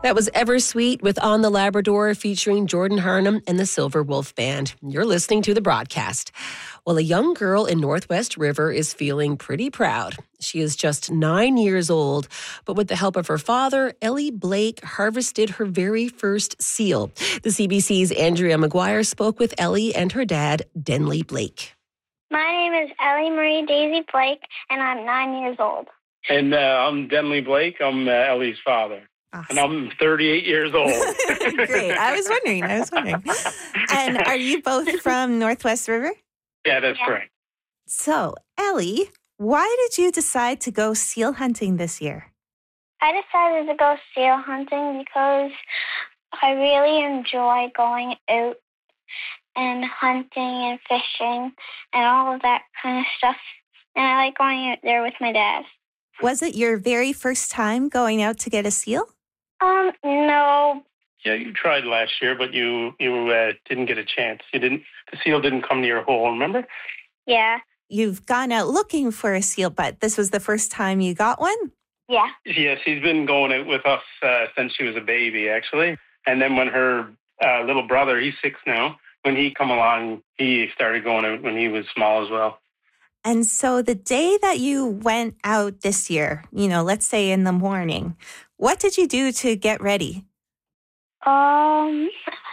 That was Eversweet with On the Labrador featuring Jordan Harnum and the Silver Wolf Band. You're listening to the broadcast. Well, a young girl in Northwest River is feeling pretty proud. She is just 9 years old, but with the help of her father, Ellie Blake harvested her very first seal. The CBC's Andrea McGuire spoke with Ellie and her dad, Denley Blake. My name is Ellie Marie Daisy Blake, and I'm 9 years old. And I'm Denley Blake. I'm Ellie's father. Awesome. And I'm 38 years old. Great. I was wondering. And are you both from Northwest River? Yeah, that's correct. So, Ellie, why did you decide to go seal hunting this year? I decided to go seal hunting because I really enjoy going out and hunting and fishing and all of that kind of stuff. And I like going out there with my dad. Was it your very first time going out to get a seal? No. Yeah, you tried last year, but you didn't get a chance. The seal didn't come to your hole, remember? Yeah. You've gone out looking for a seal, but this was the first time you got one? Yeah. Yeah, she's been going out with us since she was a baby, actually. And then when her little brother, he's 6 now, when he come along, he started going out when he was small as well. And so the day that you went out this year, let's say in the morning, what did you do to get ready? Oh my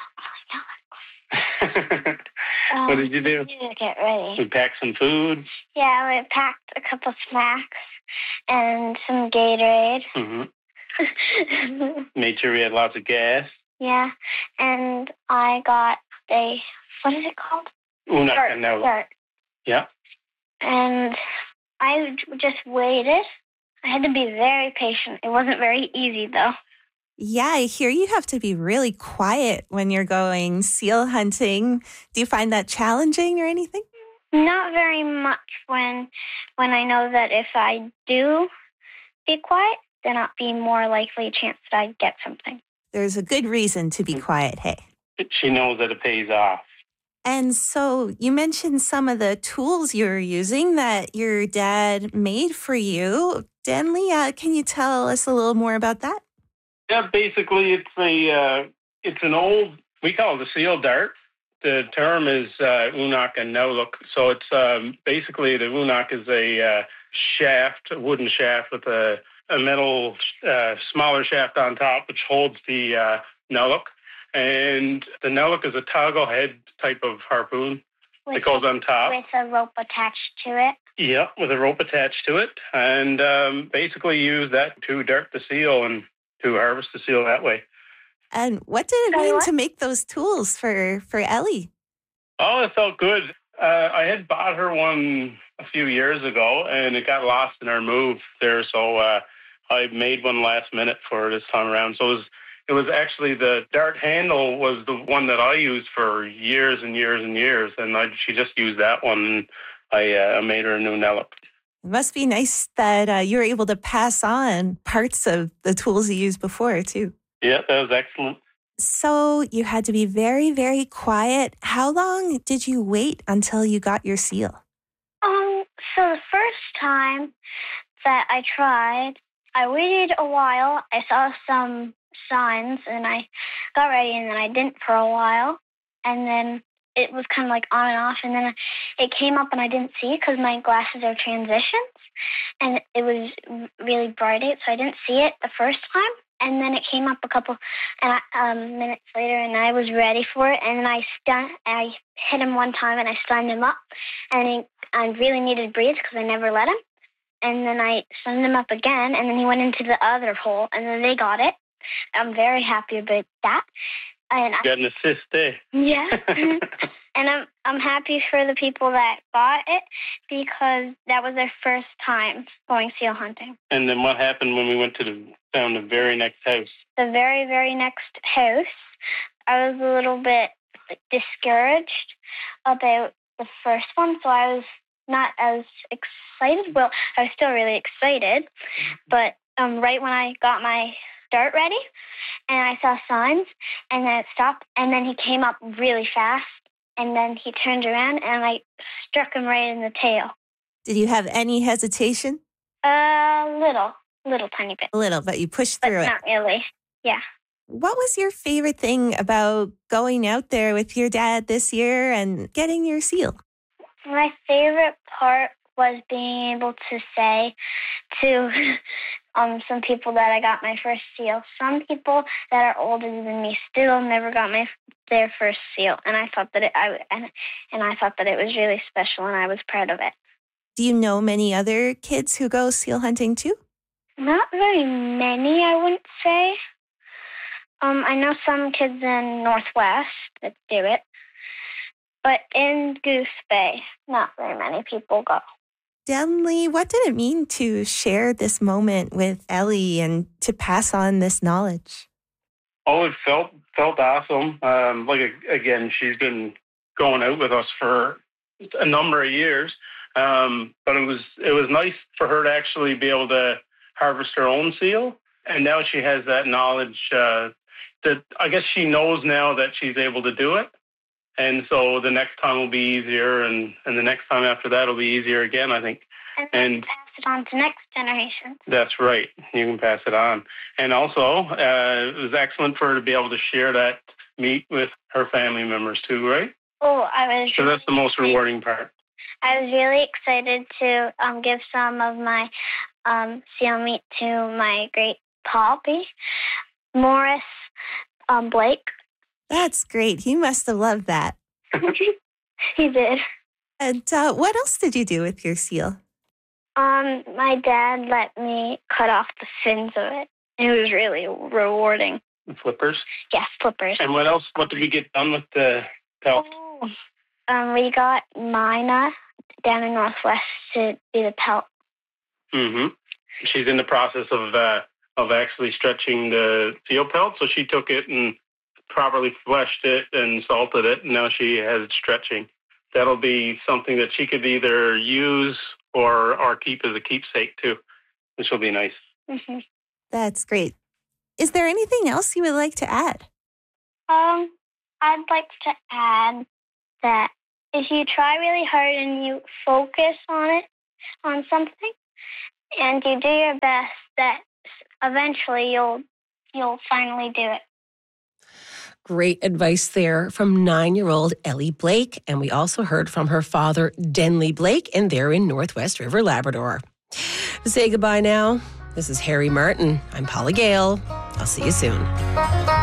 God. What did you do? To get ready. We packed some food. Yeah, we packed a couple snacks and some Gatorade. Mm-hmm. Made sure we had lots of gas. Yeah, and I got what is it called? Dart. Yeah. And I just waited. I had to be very patient. It wasn't very easy, though. Yeah, I hear you have to be really quiet when you're going seal hunting. Do you find that challenging or anything? Not very much when I know that if I do be quiet, then I'll be more likely a chance that I get something. There's a good reason to be quiet, hey? She knows that it pays off. And so you mentioned some of the tools you were using that your dad made for you. Denley, can you tell us a little more about that? Yeah, basically it's an old, we call it a seal dart. The term is unak and nowluk. So it's basically the unak is a wooden shaft with a metal smaller shaft on top, which holds the nowluk. And the nowluk is a toggle head type of harpoon that goes on top. With a rope attached to it. Yeah, with a rope attached to it. And basically use that to dart the seal and to harvest the seal that way. And what did it mean to make those tools for Ellie? Oh, it felt good. I had bought her one a few years ago, and it got lost in our move there. So I made one last minute for her this time around. So it was actually the dart handle was the one that I used for years and years and years, and she just used that one, and I made her a new nowluk. It must be nice that you were able to pass on parts of the tools you used before, too. Yeah, that was excellent. So you had to be very, very quiet. How long did you wait until you got your seal? So the first time that I tried, I waited a while. I saw some signs, and I got ready, and then I didn't for a while. And then it was kind of like on and off, and then it came up, and I didn't see it because my glasses are transitions, and it was really bright out, so I didn't see it the first time. And then it came up a couple minutes later, and I was ready for it. And then I hit him one time, and I stunned him up. And I really needed to breathe because I never let him. And then I stunned him up again, and then he went into the other hole, and then they got it. I'm very happy about that. And got an assist there. Yeah. And I'm happy for the people that got it because that was their first time going seal hunting. And then what happened when we found the very next house? The very, very next house, I was a little bit discouraged about the first one, so I was not as excited. Well, I was still really excited, but right when I got my dart ready, and I saw signs, and then it stopped, and then he came up really fast, and then he turned around, and I struck him right in the tail. Did you have any hesitation? Little tiny bit. A little, but you pushed But through it. not really. Yeah. What was your favorite thing about going out there with your dad this year and getting your seal? My favorite part was being able to say to some people that I got my first seal. Some people that are older than me still never got their first seal, and I thought that I thought that it was really special, and I was proud of it. Do you know many other kids who go seal hunting too? Not very many, I wouldn't say. I know some kids in Northwest that do it, but in Goose Bay, not very many people go. Denley, what did it mean to share this moment with Ellie and to pass on this knowledge? Oh, it felt awesome. Again, she's been going out with us for a number of years, but it was nice for her to actually be able to harvest her own seal, and now she has that knowledge that I guess she knows now that she's able to do it. And so the next time will be easier, and the next time after that will be easier again, I think. And pass it on to next generation. That's right. You can pass it on. And also, it was excellent for her to be able to share that meat with her family members too, right? Oh, So that's the most rewarding part. I was really excited to give some of my seal meat to my great poppy, Morris Blake. That's great. He must have loved that. He did. And what else did you do with your seal? My dad let me cut off the fins of it. It was really rewarding. The flippers? Yes, flippers. And what else? What did we get done with the pelt? We got Mina down in Northwest to do the pelt. Mm-hmm. She's in the process of actually stretching the seal pelt, so she took it and properly fleshed it and salted it, and now she has it stretching. That'll be something that she could either use or keep as a keepsake too, which will be nice. Mm-hmm. That's great. Is there anything else you would like to add? I'd like to add that if you try really hard and you focus on something, and you do your best, that eventually you'll finally do it. Great advice there from 9-year-old Ellie Blake. And we also heard from her father, Denley Blake, and they're in Northwest River, Labrador. To say goodbye now, this is Harry Martin. I'm Paula Gale. I'll see you soon.